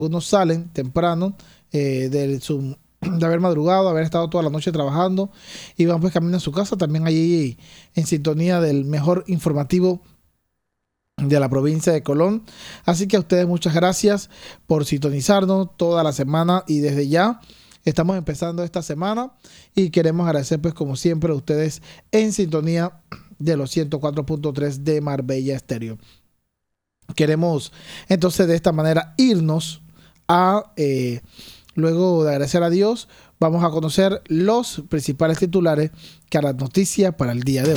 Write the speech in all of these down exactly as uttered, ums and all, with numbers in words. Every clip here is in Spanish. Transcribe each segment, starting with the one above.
Algunos salen temprano eh, de, su, de haber madrugado, haber estado toda la noche trabajando y van pues camino a su casa, también allí en sintonía del mejor informativo de la provincia de Colón. Así que a ustedes muchas gracias por sintonizarnos toda la semana y desde ya estamos empezando esta semana y queremos agradecer pues como siempre a ustedes en sintonía de los ciento cuatro punto tres de Marbella Estéreo. Queremos entonces de esta manera irnos a, eh, luego de agradecer a Dios, vamos a conocer los principales titulares que harán noticia para el día de hoy.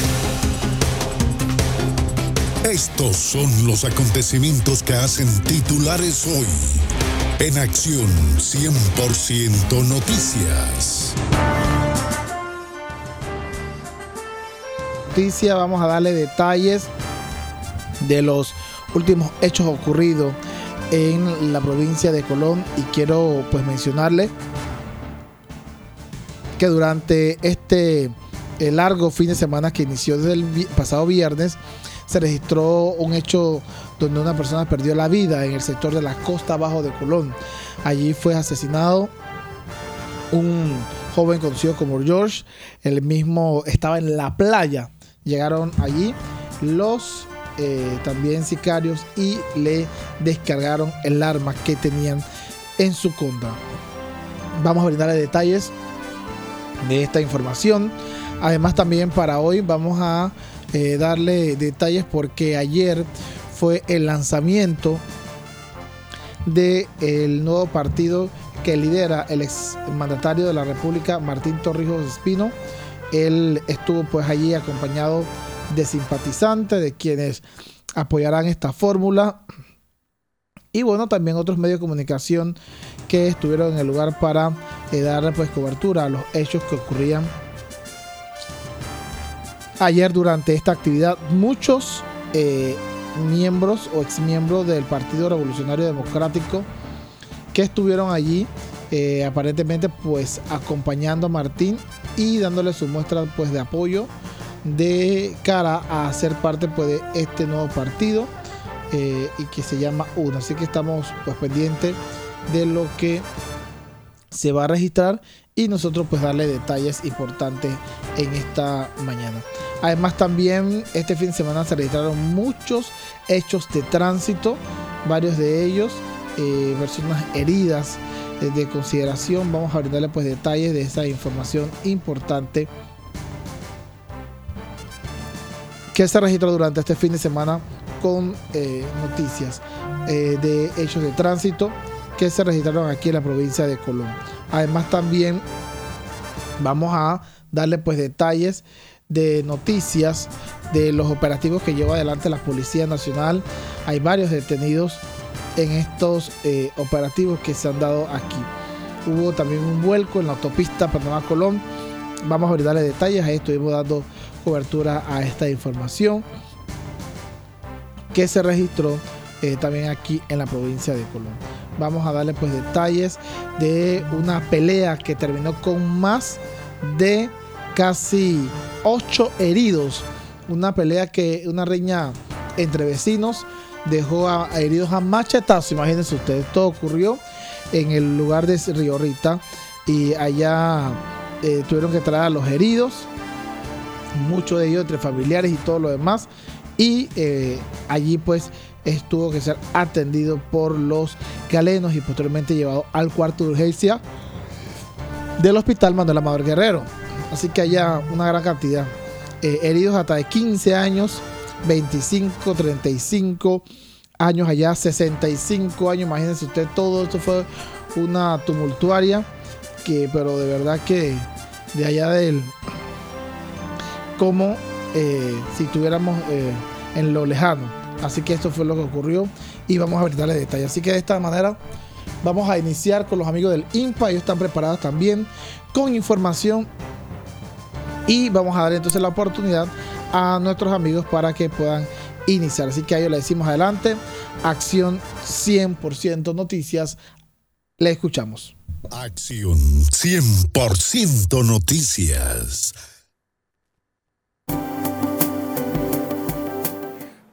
Estos son los acontecimientos que hacen titulares hoy. En Acción cien por ciento Noticias. Noticia, vamos a darle detalles de los últimos hechos ocurridos en la provincia de Colón y quiero pues mencionarle que durante este eh, largo fin de semana que inició desde el vi- pasado viernes se registró un hecho donde una persona perdió la vida en el sector de la costa abajo de Colón. Allí fue asesinado un joven conocido como George. El mismo estaba en la playa. Llegaron allí los eh, también sicarios y le descargaron el arma que tenían en su contra. Vamos a brindarle detalles de esta información. Además también para hoy vamos a eh, darle detalles porque ayer fue el lanzamiento del nuevo partido que lidera el ex mandatario de la República, Martín Torrijos Espino. Él estuvo pues allí acompañado de simpatizantes, de quienes apoyarán esta fórmula. Y bueno, también otros medios de comunicación que estuvieron en el lugar para eh, dar pues cobertura a los hechos que ocurrían ayer durante esta actividad. Muchos eh, miembros o exmiembros del Partido Revolucionario Democrático que estuvieron allí eh, aparentemente pues acompañando a Martín y dándole su muestra pues de apoyo de cara a ser parte pues de este nuevo partido eh, y que se llama UNO. Así que estamos pues pendientes de lo que se va a registrar y nosotros pues darle detalles importantes en esta mañana. Además también este fin de semana se registraron muchos hechos de tránsito, varios de ellos eh, personas heridas eh, de consideración. Vamos a brindarle pues detalles de esa información importante que se registró durante este fin de semana con eh, noticias eh, de hechos de tránsito que se registraron aquí en la provincia de Colón. Además también vamos a darle pues detalles de noticias de los operativos que lleva adelante la Policía Nacional. Hay varios detenidos en estos eh, operativos que se han dado aquí. Hubo también un vuelco en la autopista Panamá-Colón. Vamos a brindarle detalles. Ahí estuvimos dando cobertura a esta información que se registró eh, también aquí en la provincia de Colón. Vamos a darle pues detalles de una pelea que terminó con más de casi ocho heridos. Una pelea que, una riña entre vecinos dejó a, a heridos a machetazos. Imagínense ustedes, todo ocurrió en el lugar de Río Rita y allá eh, tuvieron que traer a los heridos, muchos de ellos entre familiares y todo lo demás, y eh, allí pues estuvo que ser atendido por los galenos y posteriormente llevado al cuarto de urgencia del hospital Manuel Amador Guerrero. Así que haya una gran cantidad eh, heridos hasta de quince años, veinticinco, treinta y cinco años, allá sesenta y cinco años. Imagínense usted, todo esto fue una tumultuaria que, pero de verdad que de allá del como eh, si estuviéramos eh, en lo lejano. Así que esto fue lo que ocurrió y vamos a brindarles detalles. Así que de esta manera vamos a iniciar con los amigos del I N P A. Ellos están preparados también con información y vamos a dar entonces la oportunidad a nuestros amigos para que puedan iniciar. Así que a ellos le decimos adelante. Acción cien por ciento Noticias. Le escuchamos. Acción cien por ciento Noticias.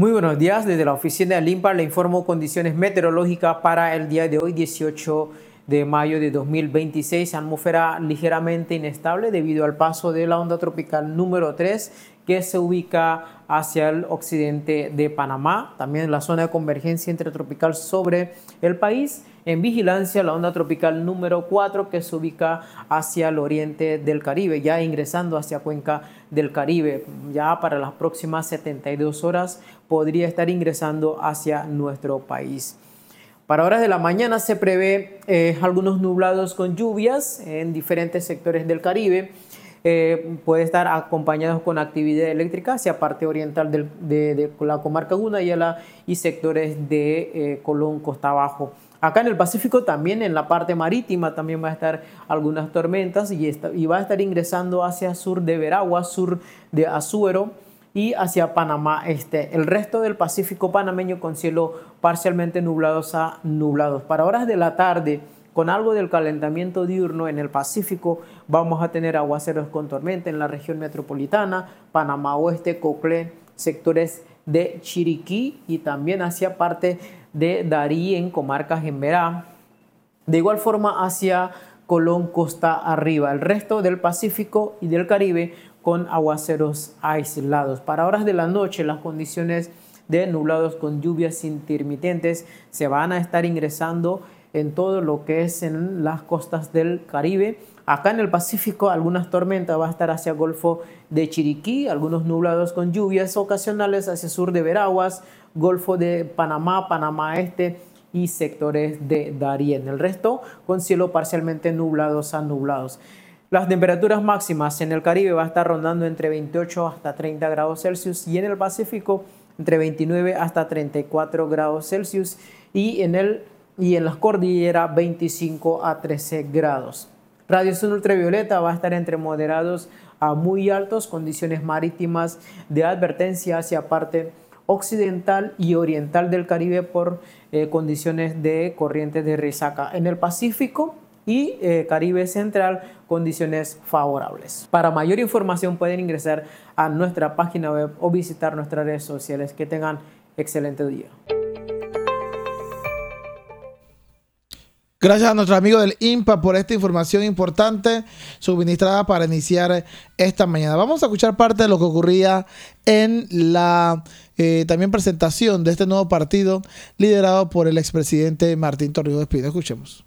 Muy buenos días, desde la oficina del INPAR le informo condiciones meteorológicas para el día de hoy, dieciocho de mayo de dos mil veintiséis. Atmósfera ligeramente inestable debido al paso de la onda tropical número tres que se ubica hacia el occidente de Panamá. También la zona de convergencia intertropical sobre el país. En vigilancia la onda tropical número cuatro que se ubica hacia el oriente del Caribe, ya ingresando hacia Cuenca del Caribe. Ya para las próximas setenta y dos horas podría estar ingresando hacia nuestro país. Para horas de la mañana se prevé eh, algunos nublados con lluvias en diferentes sectores del Caribe. Eh, puede estar acompañados con actividad eléctrica hacia parte oriental del, de, de la comarca Gunayala y sectores de eh, Colón, Costa Abajo. Acá en el Pacífico también, en la parte marítima, también va a estar algunas tormentas y, está, y va a estar ingresando hacia sur de Veragua, sur de Azuero y hacia Panamá Este. El resto del Pacífico panameño con cielo parcialmente nublados a nublados. Para horas de la tarde, con algo del calentamiento diurno en el Pacífico, vamos a tener aguaceros con tormenta en la región metropolitana, Panamá Oeste, Coclé, sectores de Chiriquí y también hacia parte de Darién, comarcas en Verá. De igual forma hacia Colón, costa arriba. El resto del Pacífico y del Caribe con aguaceros aislados. Para horas de la noche, las condiciones de nublados con lluvias intermitentes se van a estar ingresando en todo lo que es en las costas del Caribe. Acá en el Pacífico algunas tormentas va a estar hacia Golfo de Chiriquí, algunos nublados con lluvias ocasionales hacia sur de Veraguas, Golfo de Panamá, Panamá Este y sectores de Darién. El resto con cielo parcialmente nublados a nublados. Las temperaturas máximas en el Caribe va a estar rondando entre veintiocho hasta treinta grados Celsius y en el Pacífico entre veintinueve hasta treinta y cuatro grados Celsius y en el y en las cordilleras veinticinco a trece grados. Radiación ultravioleta va a estar entre moderados a muy altos, condiciones marítimas de advertencia hacia parte occidental y oriental del Caribe por eh, condiciones de corrientes de risaca. En el Pacífico y eh, Caribe Central, condiciones favorables. Para mayor información pueden ingresar a nuestra página web o visitar nuestras redes sociales. Que tengan excelente día. Gracias a nuestros amigos del INPA por esta información importante suministrada para iniciar esta mañana. Vamos a escuchar parte de lo que ocurría en la eh, también presentación de este nuevo partido liderado por el expresidente Martín Torrijos Espino. Escuchemos.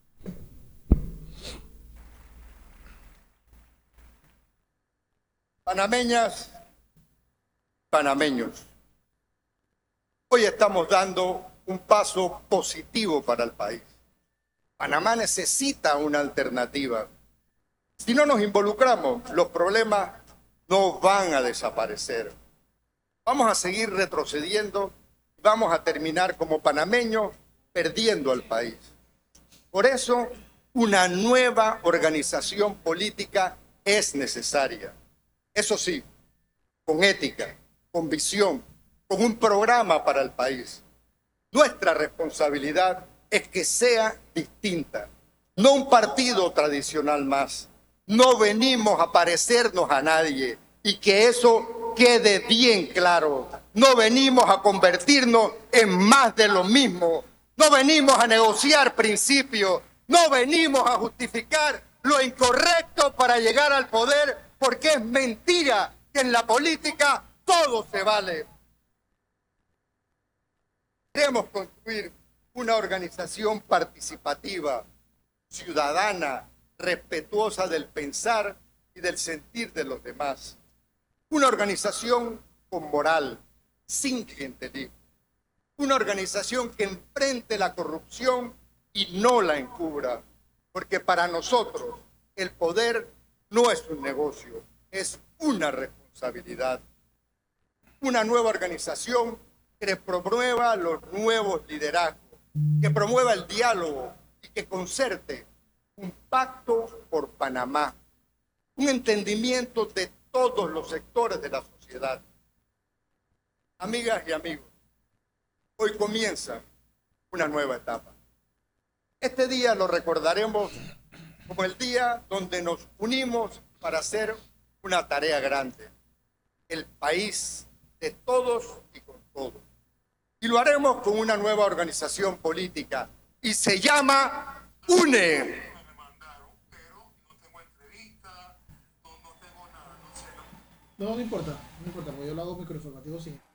Panameñas, panameños, hoy estamos dando un paso positivo para el país. Panamá necesita una alternativa. Si no nos involucramos, los problemas no van a desaparecer. Vamos a seguir retrocediendo y vamos a terminar como panameños perdiendo al país. Por eso, una nueva organización política es necesaria. Eso sí, con ética, con visión, con un programa para el país. Nuestra responsabilidad es que sea distinta, no un partido tradicional más. No venimos a parecernos a nadie y que eso quede bien claro. No venimos a convertirnos en más de lo mismo. No venimos a negociar principios. No venimos a justificar lo incorrecto para llegar al poder, porque es mentira que en la política todo se vale. Queremos construir una organización participativa, ciudadana, respetuosa del pensar y del sentir de los demás. Una organización con moral, sin clientelismo. Una organización que enfrente la corrupción y no la encubra. Porque para nosotros el poder no es un negocio, es una responsabilidad. Una nueva organización que promueva los nuevos liderazgos, que promueva el diálogo y que concerte un pacto por Panamá, un entendimiento de todos los sectores de la sociedad. Amigas y amigos, hoy comienza una nueva etapa. Este día lo recordaremos como el día donde nos unimos para hacer una tarea grande, el país de todos y con todos. todos. Y lo haremos con una nueva organización política y se llama UNE. No, no importa, no importa, porque yo lo hago microinformativo sin...